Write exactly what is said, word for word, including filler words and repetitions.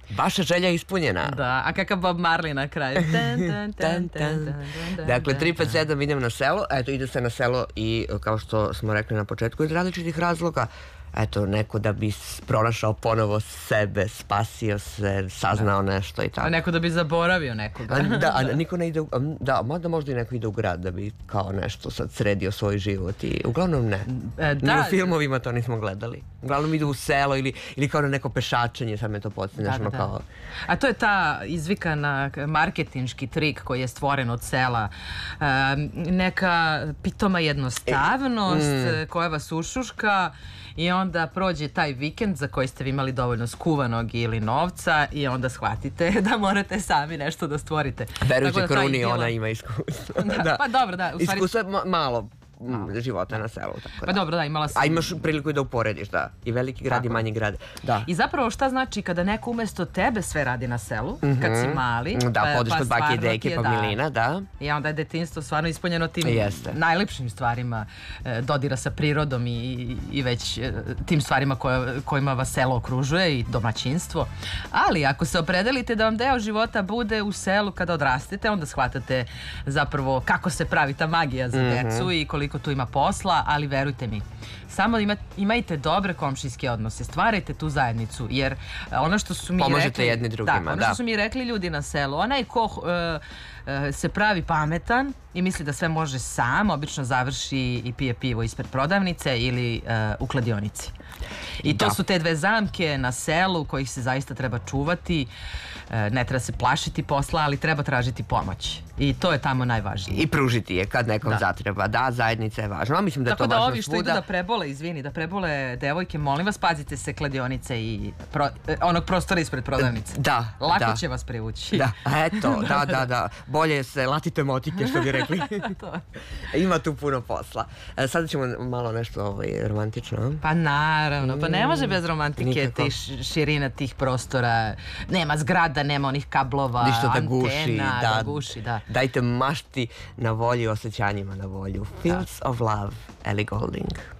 Vaša želja je ispunjena. Da, a kakav Bob Marley na kraju. Dakle, tri pet sedam idem na selo. Eto, ide se na selo i, kao što smo rekli na početku, iz različitih razloga. Eto, neko da bi pronašao ponovo sebe, spasio se, saznao nešto i tako. A neko da bi zaboravio nekoga. Da, a niko ne ide, da, mada možda i neko ide u grad da bi kao nešto sad sredio svoj život i uglavnom ne. Ni u filmovima to nismo gledali. Uglavnom idu u selo ili kao na neko pešačenje, sad me to podsjeća nešto kao... A to je ta izvikana marketinški trik koji je stvoren od sela. Neka pitoma jednostavnost koja vas ušuška i onda prođe taj vikend za koji ste vi imali dovoljno skuvanog ili novca i onda shvatite da morate sami nešto da stvorite. Verujte, Kruni, ona ima iskustvo. Pa dobro, da. Iskustvo je malo života na selu. Pa dobro, da, imala sam... A imaš priliku i da uporediš, da. I veliki grad i manji grad. I zapravo šta znači kada neko umesto tebe sve radi na selu, kad si mali... Da, podiš kod bake i deke, pa Milina, da. I onda je detinjstvo stvarno ispunjeno tim najlepšim stvarima dodira sa prirodom i već tim stvarima kojima vas selo okružuje i domaćinstvo. Ali ako se opredelite da vam deo života bude u selu kada odrastete, onda shvatate zapravo kako se pravi ta magija za decu i koliko tu ima posla, ali verujte mi, samo imajte dobre komšijske odnose, stvarajte tu zajednicu, jer ono što su mi rekli... Pomožete jedni drugima, da. Ono što su mi rekli ljudi na selu, onaj ko se pravi pametan i misli da sve može sam, obično završi i pije pivo ispred prodavnice ili u kladionici. I to su te dve zamke na selu kojih se zaista treba čuvati. Ne treba se plašiti posla, ali treba tražiti pomoć. I to je tamo najvažnije. I pružiti je kad nekom zatreba. Da, zajednica je važna. Mislim da je to važno svuda. Tako da ovi što idu da prebole, izvini, da prebole devojke, molim vas, pazite se kladionice i onog prostora ispred prodavnice. Da. Lako će vas privući. Da, eto, da, da, da. Bolje se latite motike, što bi rekli. Ima tu puno posla. Sada ćemo malo nešto romantično. Pa naravno, pa ne može bez romantike širina tih prostora. Nema zgrada, nema onih kablova, antena, da guši, da. Dajte mašti na volju, osjećanjima na volju. Fields of Love, Ellie Goulding.